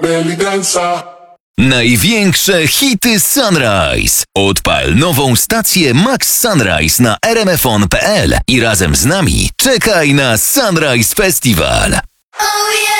belly dancer. Największe hity Sunrise. Odpal nową stację Max Sunrise na rmfon.pl i razem z nami czekaj na Sunrise Festival. Oh yeah.